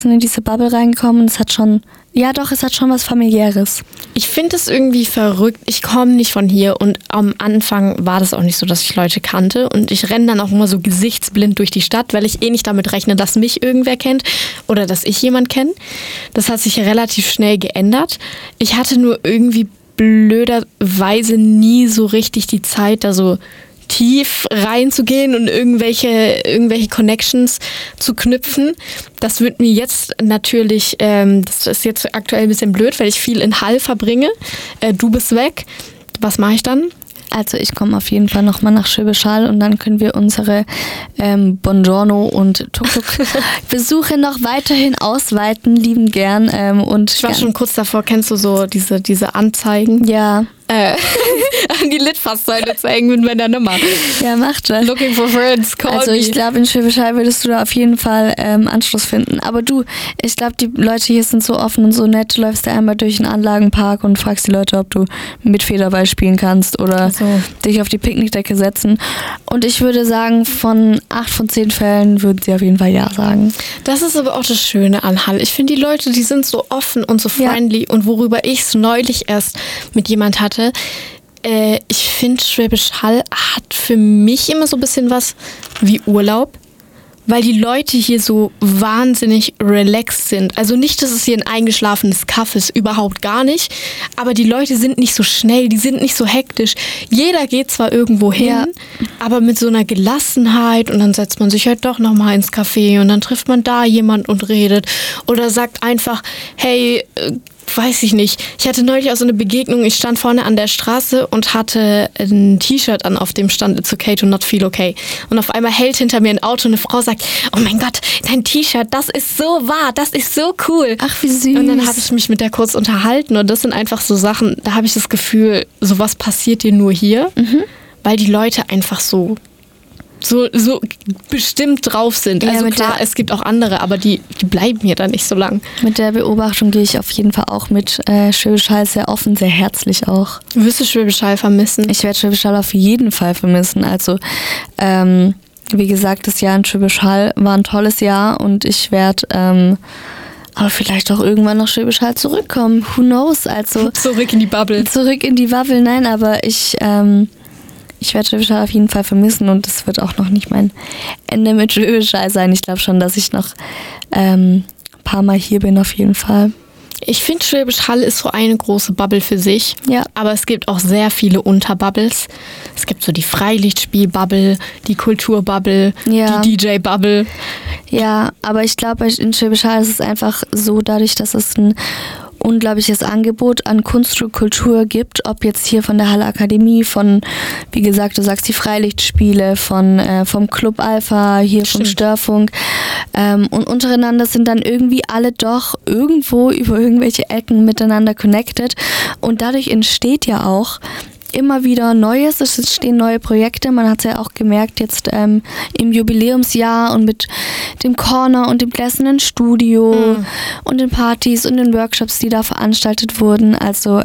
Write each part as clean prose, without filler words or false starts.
in diese Bubble reingekommen. Es hat schon was Familiäres. Ich finde es irgendwie verrückt. Ich komme nicht von hier und am Anfang war das auch nicht so, dass ich Leute kannte und ich renne dann auch immer so gesichtsblind durch die Stadt, weil ich nicht damit rechne, dass mich irgendwer kennt oder dass ich jemand kenne. Das hat sich relativ schnell geändert. Ich hatte nur irgendwie blöderweise nie so richtig die Zeit, da so tief reinzugehen und irgendwelche Connections zu knüpfen. Das wird mir jetzt natürlich, das ist jetzt aktuell ein bisschen blöd, weil ich viel in Hall verbringe. Du bist weg. Was mache ich dann? Also ich komme auf jeden Fall nochmal nach Schwäbisch Hall und dann können wir unsere Buongiorno und Tuk-Tuk-Besuche noch weiterhin ausweiten, lieben gern. Ich war schon kurz davor, kennst du so diese Anzeigen? Ja. An die Litfaßsäule zu hängen mit meiner Nummer. Ja, mach das. Looking for friends, call Also ich glaube, in Schwäbisch Hall würdest du da auf jeden Fall Anschluss finden. Aber du, ich glaube, die Leute hier sind so offen und so nett. Du läufst da einmal durch den Anlagenpark und fragst die Leute, ob du mit Federball spielen kannst oder dich auf die Picknickdecke setzen. Und ich würde sagen, von 8 von 10 Fällen würden sie auf jeden Fall ja sagen. Das ist aber auch das Schöne an Hall. Ich finde, die Leute, die sind so offen und so friendly. Und worüber ich es neulich erst mit jemand hatte, ich finde, Schwäbisch Hall hat für mich immer so ein bisschen was wie Urlaub, weil die Leute hier so wahnsinnig relaxed sind. Also nicht, dass es hier ein eingeschlafenes Kaff ist, überhaupt gar nicht, aber die Leute sind nicht so schnell, die sind nicht so hektisch. Jeder geht zwar irgendwo hin, aber mit so einer Gelassenheit und dann setzt man sich halt doch nochmal ins Café und dann trifft man da jemand und redet oder sagt einfach, hey, weiß ich nicht. Ich hatte neulich auch so eine Begegnung, ich stand vorne an der Straße und hatte ein T-Shirt an, auf dem stand It's okay to not feel okay. Und auf einmal hält hinter mir ein Auto und eine Frau sagt, oh mein Gott, dein T-Shirt, das ist so wahr, das ist so cool. Ach, wie süß. Und dann habe ich mich mit der kurz unterhalten und das sind einfach so Sachen, da habe ich das Gefühl, sowas passiert dir nur hier, weil die Leute einfach so bestimmt drauf sind. Also klar, es gibt auch andere, aber die bleiben hier dann nicht so lang. Mit der Beobachtung gehe ich auf jeden Fall auch mit. Schwäbisch Hall sehr offen, sehr herzlich auch. Wirst du Schwäbisch Hall vermissen? Ich werde Schwäbisch Hall auf jeden Fall vermissen. Also, wie gesagt, das Jahr in Schwäbisch Hall war ein tolles Jahr und ich werde aber vielleicht auch irgendwann nach Schwäbisch Hall zurückkommen. Who knows? Also zurück in die Bubble. Zurück in die Bubble, nein, aber ich werde Schwäbisch Hall auf jeden Fall vermissen und das wird auch noch nicht mein Ende mit Schwäbisch Hall sein. Ich glaube schon, dass ich noch ein paar Mal hier bin, auf jeden Fall. Ich finde, Schwäbisch Hall ist so eine große Bubble für sich. Ja. Aber es gibt auch sehr viele Unterbubbles. Es gibt so die Freilichtspiel-Bubble, die Kultur-Bubble, die DJ-Bubble. Ja, aber ich glaube, in Schwäbisch Hall ist es einfach so, dadurch, dass es ein unglaubliches Angebot an Kunst und Kultur gibt, ob jetzt hier von der Halle Akademie, von, wie gesagt, du sagst die Freilichtspiele, vom Club Alpha, hier vom Störfunk und untereinander sind dann irgendwie alle doch irgendwo über irgendwelche Ecken miteinander connected und dadurch entsteht ja auch immer wieder Neues, es entstehen neue Projekte. Man hat es ja auch gemerkt jetzt im Jubiläumsjahr und mit dem Corner und dem glänzenden Studio und den Partys und den Workshops, die da veranstaltet wurden. Also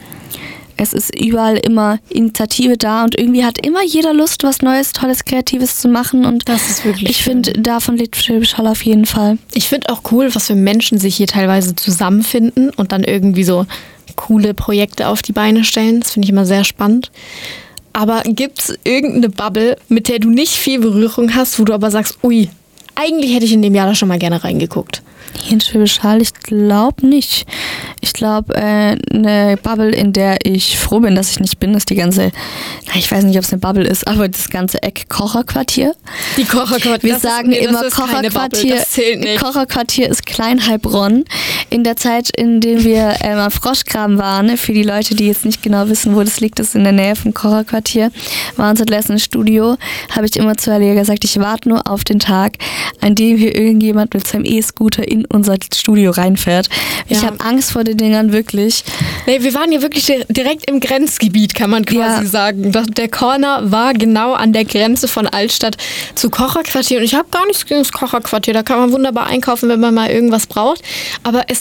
es ist überall immer Initiative da und irgendwie hat immer jeder Lust, was Neues, Tolles, Kreatives zu machen und das ist wirklich ich finde, davon lebt Schwäbisch Hall auf jeden Fall. Ich finde auch cool, was für Menschen sich hier teilweise zusammenfinden und dann irgendwie so coole Projekte auf die Beine stellen. Das finde ich immer sehr spannend. Aber gibt es irgendeine Bubble, mit der du nicht viel Berührung hast, wo du aber sagst, ui, eigentlich hätte ich in dem Jahr da schon mal gerne reingeguckt? Hier in Schwäbisch Hall, ich glaube nicht. Ich glaube, eine Bubble, in der ich froh bin, dass ich nicht bin, ist die ganze, ich weiß nicht, ob es eine Bubble ist, aber das ganze Eck Kocherquartier. Die Kocherquartier. Wir sagen immer Kocherquartier. Das zählt nicht. Kocherquartier ist Klein-Heilbronn. In der Zeit, in der wir am Froschgraben waren, für die Leute, die jetzt nicht genau wissen, wo das liegt, ist in der Nähe vom Kocherquartier, war unser letztes Studio, habe ich immer zu Alia gesagt, ich warte nur auf den Tag, an dem hier irgendjemand mit seinem E-Scooter in unser Studio reinfährt. Ich habe Angst vor den Dingern, wirklich. Nee, wir waren hier wirklich direkt im Grenzgebiet, kann man quasi sagen. Der Corner war genau an der Grenze von Altstadt zu Kocherquartier und ich habe gar nichts gegen das Kocherquartier. Da kann man wunderbar einkaufen, wenn man mal irgendwas braucht. Aber es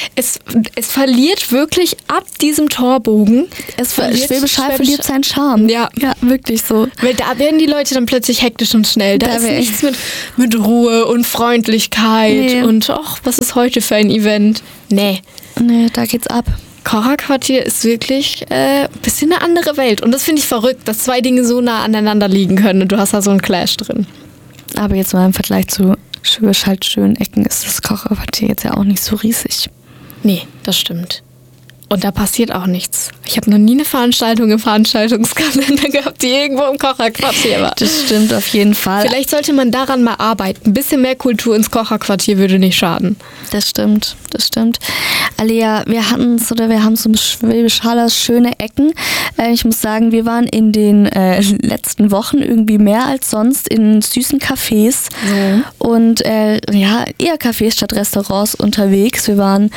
verliert wirklich ab diesem Torbogen. Schwäbisch Hall verliert seinen Charme. Ja, wirklich so. Weil da werden die Leute dann plötzlich hektisch und schnell. Da ist nichts mit Ruhe und Freundlichkeit und was ist heute für ein Event? Nee, da geht's ab. Kocherquartier ist wirklich ein bisschen eine andere Welt. Und das finde ich verrückt, dass zwei Dinge so nah aneinander liegen können und du hast da so einen Clash drin. Aber jetzt mal im Vergleich zu Schwäbisch Hall Schönecken ist das Kocherquartier jetzt ja auch nicht so riesig. Nee, das stimmt. Und da passiert auch nichts. Ich habe noch nie eine Veranstaltung im Veranstaltungskalender gehabt, die irgendwo im Kocherquartier war. Das stimmt auf jeden Fall. Vielleicht sollte man daran mal arbeiten. Ein bisschen mehr Kultur ins Kocherquartier würde nicht schaden. Das stimmt. Alea, wir haben so im Schwäbisch Hall schöne Ecken. Ich muss sagen, wir waren in den letzten Wochen irgendwie mehr als sonst in süßen Cafés und eher Cafés statt Restaurants unterwegs. Wir waren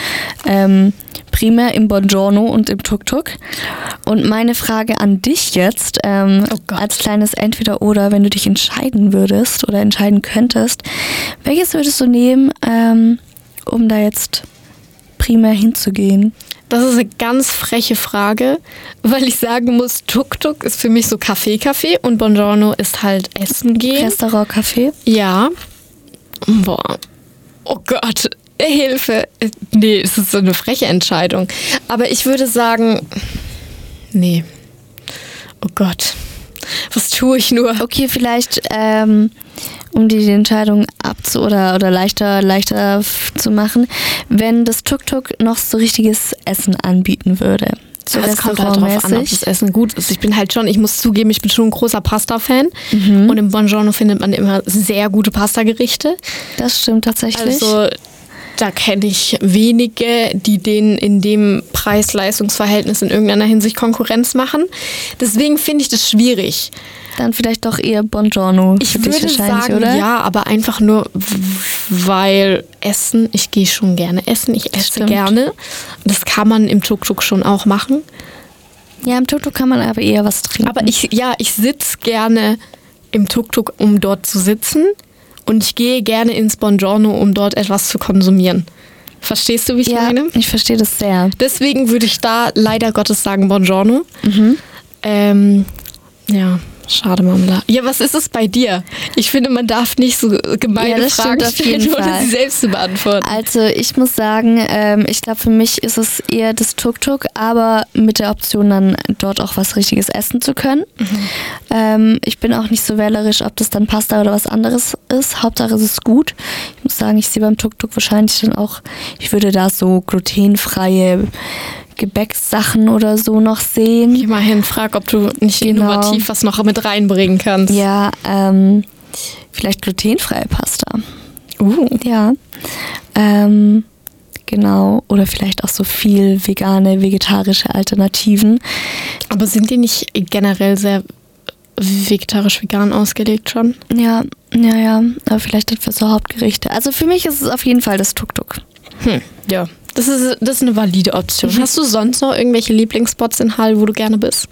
primär im Buongiorno und im Tuk-Tuk. Und meine Frage an dich jetzt, als kleines Entweder-Oder, wenn du dich entscheiden würdest oder entscheiden könntest, welches würdest du nehmen, um da jetzt primär hinzugehen? Das ist eine ganz freche Frage, weil ich sagen muss, Tuk-Tuk ist für mich so Café und Buongiorno ist halt Essen gehen. Restaurant-Café? Ja. Boah. Oh Gott. Hilfe. Nee, es ist so eine freche Entscheidung. Aber ich würde sagen, nee. Oh Gott. Was tue ich nur? Okay, vielleicht, um die Entscheidung oder leichter zu machen, wenn das Tuk-Tuk noch so richtiges Essen anbieten würde. So es kommt halt drauf an, ob das Essen gut ist. Ich muss zugeben, ich bin schon ein großer Pasta-Fan. Und im Buongiorno findet man immer sehr gute Pasta-Gerichte. Das stimmt tatsächlich. Also da kenne ich wenige, die denen in dem Preis-Leistungs-Verhältnis in irgendeiner Hinsicht Konkurrenz machen. Deswegen finde ich das schwierig. Dann vielleicht doch eher Buongiorno. Ich würde sagen, oder? Ja, aber einfach nur, weil Essen, ich gehe schon gerne essen, ich esse gerne. Das kann man im Tuk-Tuk schon auch machen. Ja, im Tuk-Tuk kann man aber eher was trinken. Aber ich sitze gerne im Tuk-Tuk, um dort zu sitzen. Und ich gehe gerne ins Buongiorno, um dort etwas zu konsumieren. Verstehst du, wie ich meine? Ja, ich verstehe das sehr. Deswegen würde ich da leider Gottes sagen Buongiorno. Ja, schade, Mamla. Ja, was ist es bei dir? Ich finde, man darf nicht so gemeine Fragen stellen, ohne sie selbst zu beantworten. Also ich muss sagen, ich glaube, für mich ist es eher das Tuk-Tuk, aber mit der Option dann dort auch was Richtiges essen zu können. Ich bin auch nicht so wählerisch, ob das dann Pasta oder was anderes ist. Hauptsache es ist gut. Ich muss sagen, ich sehe beim Tuk-Tuk wahrscheinlich dann auch, ich würde da so glutenfreie Gebäckssachen oder so noch sehen. Geh mal hin, frag, ob du nicht innovativ was noch mit reinbringen kannst. Ja, vielleicht glutenfreie Pasta. Ja. Genau. Oder vielleicht auch so viel vegane, vegetarische Alternativen. Aber sind die nicht generell sehr vegetarisch-vegan ausgelegt schon? Ja. Aber vielleicht dann für so Hauptgerichte. Also für mich ist es auf jeden Fall das Tuk-Tuk. Ja. Das ist eine valide Option. Hast du sonst noch irgendwelche Lieblingsspots in Hall, wo du gerne bist?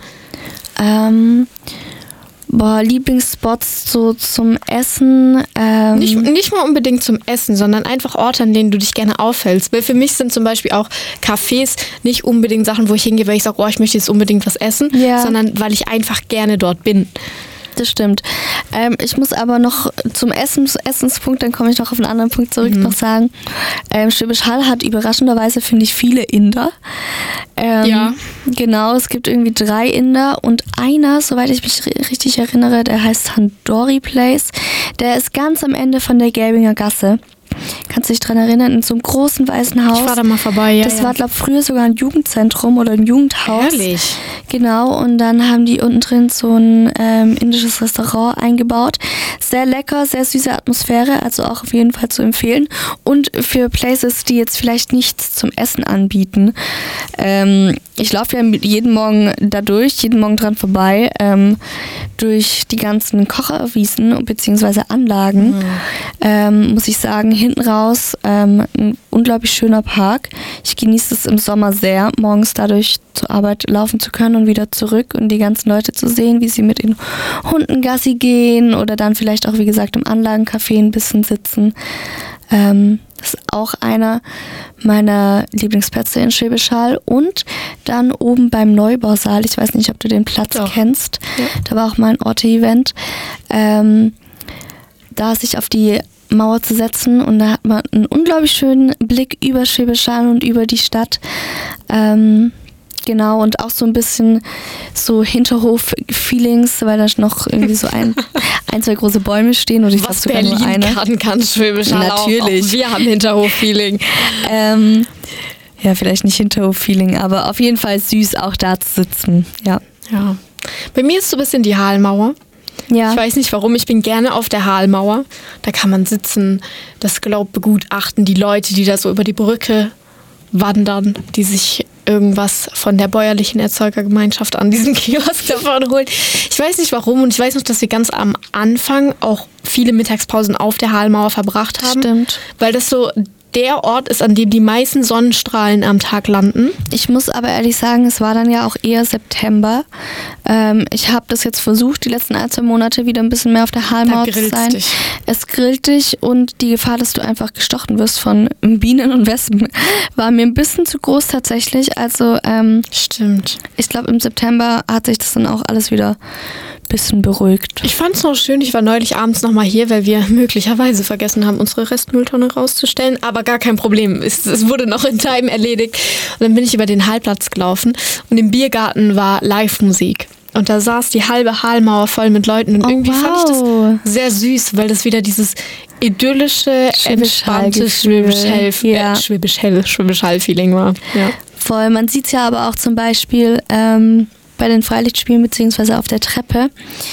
Lieblingsspots so zum Essen. Nicht mal unbedingt zum Essen, sondern einfach Orte, an denen du dich gerne aufhältst. Weil für mich sind zum Beispiel auch Cafés nicht unbedingt Sachen, wo ich hingehe, weil ich sage, ich möchte jetzt unbedingt was essen, sondern weil ich einfach gerne dort bin. Das stimmt. Ich muss aber noch zum Essenspunkt, dann komme ich noch auf einen anderen Punkt zurück, noch sagen. Schwäbisch Hall hat überraschenderweise, finde ich, viele Inder. Ja. Genau, es gibt irgendwie 3 Inder und einer, soweit ich mich richtig erinnere, der heißt Tandoori Place. Der ist ganz am Ende von der Gelbinger Gasse. Kannst du dich dran erinnern, in so einem großen weißen Haus. Ich war da mal vorbei, ja. Das war, glaube ich, früher sogar ein Jugendzentrum oder ein Jugendhaus. Ehrlich? Genau, und dann haben die unten drin so ein indisches Restaurant eingebaut. Sehr lecker, sehr süße Atmosphäre, also auch auf jeden Fall zu empfehlen. Und für Places, die jetzt vielleicht nichts zum Essen anbieten. Ich laufe ja jeden Morgen jeden Morgen dran vorbei, durch die ganzen Kocherwiesen bzw. Anlagen. Muss ich sagen, hinten raus ein unglaublich schöner Park. Ich genieße es im Sommer sehr, morgens dadurch zur Arbeit laufen zu können und wieder zurück und die ganzen Leute zu sehen, wie sie mit den Hunden Gassi gehen oder dann vielleicht auch, wie gesagt, im Anlagencafé ein bisschen sitzen. Das ist auch einer meiner Lieblingsplätze in Schwäbisch Hall. Und dann oben beim Neubausaal, ich weiß nicht, ob du den Platz kennst, da war auch mal ein Orte-Event, da sich auf die Mauer zu setzen und da hat man einen unglaublich schönen Blick über Schwäbisch Hall und über die Stadt. Genau, und auch so ein bisschen so Hinterhof-Feelings, weil da noch irgendwie so ein, zwei große Bäume stehen. Oder ich was sogar Berlin nur eine. kann Schwäbisch Hall natürlich. Auch wir haben Hinterhof-Feeling. Ja, vielleicht nicht Hinterhof-Feeling, aber auf jeden Fall süß, auch da zu sitzen. Ja. Bei mir ist so ein bisschen die Halmauer. Ja. Ich weiß nicht warum, ich bin gerne auf der Halmauer. Da kann man sitzen, das Glaub begutachten, die Leute, die da so über die Brücke wandern, die sich irgendwas von der bäuerlichen Erzeugergemeinschaft an diesem Kiosk davon holen. Ich weiß nicht warum und ich weiß noch, dass wir ganz am Anfang auch viele Mittagspausen auf der Halmauer verbracht haben. Stimmt. Weil das so der Ort ist, an dem die meisten Sonnenstrahlen am Tag landen. Ich muss aber ehrlich sagen, es war dann ja auch eher September. Ich habe das jetzt versucht, die letzten 1-2 Monate wieder ein bisschen mehr auf der Halmauer zu sein. Dich. Es grillt dich und die Gefahr, dass du einfach gestochen wirst von Bienen und Wespen, war mir ein bisschen zu groß tatsächlich. Also stimmt. Ich glaube, im September hat sich das dann auch alles wieder ein bisschen beruhigt. Ich fand es noch schön, ich war neulich abends nochmal hier, weil wir möglicherweise vergessen haben, unsere Restmülltonne rauszustellen, aber gar kein Problem. Es wurde noch in Time erledigt. Und dann bin ich über den Hallplatz gelaufen und im Biergarten war Live-Musik. Und da saß die halbe Halmauer voll mit Leuten und irgendwie fand ich das sehr süß, weil das wieder dieses idyllische, entspannte Schwäbisch Hall-Feeling war. Ja. Voll, man sieht es ja aber auch zum Beispiel bei den Freilichtspielen beziehungsweise auf der Treppe.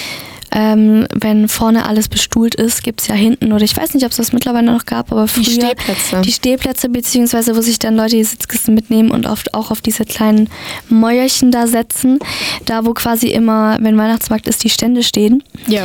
Wenn vorne alles bestuhlt ist, gibt es ja hinten, oder ich weiß nicht, ob es das mittlerweile noch gab, aber früher die Stehplätze, beziehungsweise wo sich dann Leute die Sitzkissen mitnehmen und oft auch auf diese kleinen Mäuerchen da setzen, da wo quasi immer, wenn Weihnachtsmarkt ist, die Stände stehen. Ja.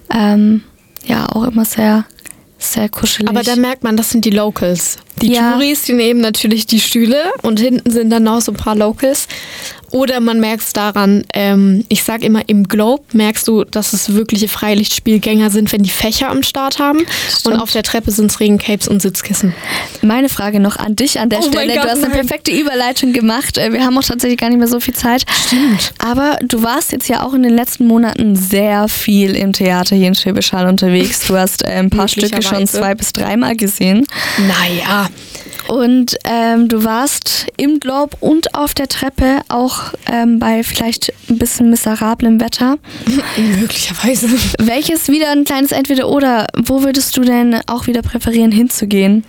Ja, auch immer sehr, sehr kuschelig. Aber da merkt man, das sind die Locals. Die Touris, die nehmen natürlich die Stühle und hinten sind dann noch so ein paar Locals. Oder man merkt es daran, ich sag immer, im Globe merkst du, dass es wirkliche Freilichtspielgänger sind, wenn die Fächer am Start haben. Stimmt. Und auf der Treppe sind es Regencapes und Sitzkissen. Meine Frage noch an dich an der Stelle. Du hast eine perfekte Überleitung gemacht. Wir haben auch tatsächlich gar nicht mehr so viel Zeit. Stimmt. Aber du warst jetzt ja auch in den letzten Monaten sehr viel im Theater hier in Schwäbisch Hall unterwegs. Du hast ein paar Stücke schon 2 bis 3 Mal gesehen. Naja. Und du warst im Globe und auf der Treppe auch bei vielleicht ein bisschen miserablem Wetter. Möglicherweise. Welches wieder ein kleines Entweder-Oder? Wo würdest du denn auch wieder präferieren, hinzugehen?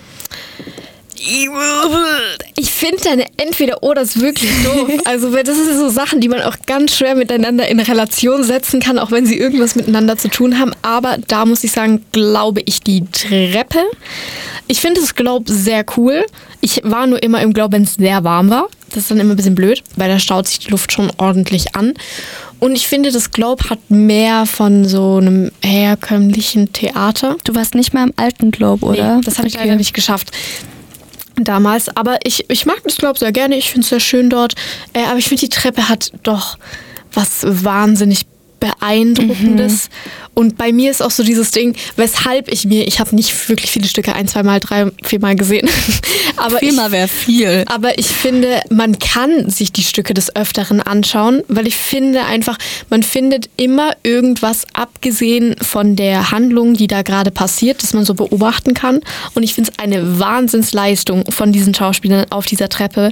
Ich finde deine Entweder-Oder ist wirklich doof. Also das sind so Sachen, die man auch ganz schwer miteinander in Relation setzen kann, auch wenn sie irgendwas miteinander zu tun haben. Aber da muss ich sagen, glaube ich die Treppe. Ich finde das Globe sehr cool. Ich war nur immer im Globe, wenn es sehr warm war. Das ist dann immer ein bisschen blöd, weil da staut sich die Luft schon ordentlich an. Und ich finde, das Globe hat mehr von so einem herkömmlichen Theater. Du warst nicht mal im alten Globe, oder? Nee, das habe ich leider nicht geschafft. Damals, aber ich mag das Globe sehr gerne, ich finde es sehr schön dort, aber ich finde, die Treppe hat doch was wahnsinnig Beeindruckendes. Und bei mir ist auch so dieses Ding, weshalb ich habe nicht wirklich viele Stücke, 1, 2 Mal, 3, 4 Mal gesehen. Aber 4 Mal wäre viel. Aber ich finde, man kann sich die Stücke des Öfteren anschauen, weil ich finde einfach, man findet immer irgendwas, abgesehen von der Handlung, die da gerade passiert, das man so beobachten kann. Und ich finde es eine Wahnsinnsleistung von diesen Schauspielern auf dieser Treppe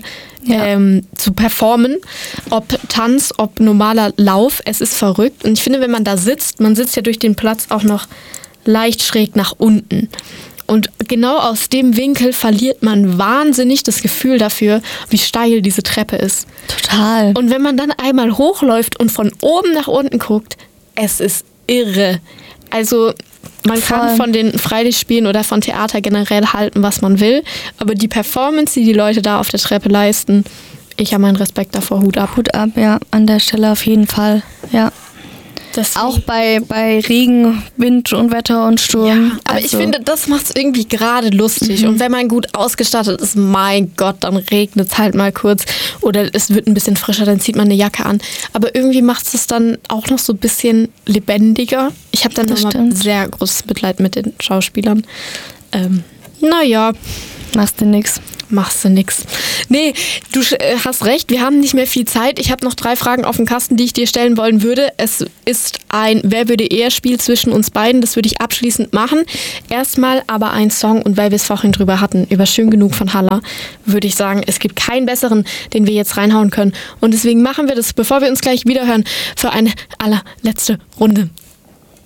zu performen. Ob Tanz, ob normaler Lauf, es ist verrückt. Und ich finde, wenn man da sitzt, man sitzt ja durch den Platz auch noch leicht schräg nach unten. Und genau aus dem Winkel verliert man wahnsinnig das Gefühl dafür, wie steil diese Treppe ist. Total. Und wenn man dann einmal hochläuft und von oben nach unten guckt, es ist irre. Also man kann von den Freilichtspielen oder von Theater generell halten, was man will, aber die Performance, die Leute da auf der Treppe leisten, ich habe meinen Respekt davor, Hut ab. Hut ab, ja, an der Stelle auf jeden Fall, ja. Auch bei Regen, Wind und Wetter und Sturm. Ja, aber ich finde, das macht es irgendwie gerade lustig. Und wenn man gut ausgestattet ist, mein Gott, dann regnet es halt mal kurz. Oder es wird ein bisschen frischer, dann zieht man eine Jacke an. Aber irgendwie macht es dann auch noch so ein bisschen lebendiger. Ich habe dann nochmal sehr großes Mitleid mit den Schauspielern. Naja. Machst du nix. Nee, du hast recht, wir haben nicht mehr viel Zeit. Ich habe noch 3 Fragen auf dem Kasten, die ich dir stellen wollen würde. Es ist ein Wer würde eher Spiel zwischen uns beiden. Das würde ich abschließend machen. Erstmal aber ein Song, und weil wir es vorhin drüber hatten, über Schön genug von Halla, würde ich sagen, es gibt keinen besseren, den wir jetzt reinhauen können. Und deswegen machen wir das, bevor wir uns gleich wiederhören, für eine allerletzte Runde.